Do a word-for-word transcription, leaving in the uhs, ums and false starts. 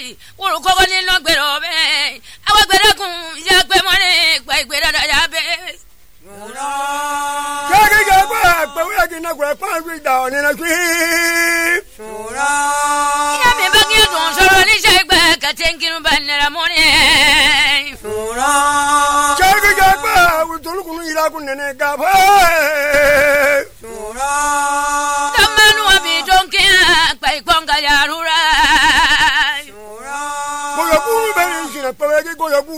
Uru koko ni no gbero be. Awa gbera kun ya gbe mo ni gba gbera da ya be. Kage ga gba gba we gi na gba pa wi da oni na kwi. Ya me ba ki don so ni se gba ka tenkin ba na mo ni. Kage ga gba wi tolu kunu ira kun ne ga ba. Tamanu abi donke pa ikonga ya rura. Go yo ku be ni sina pa we gi go yo ku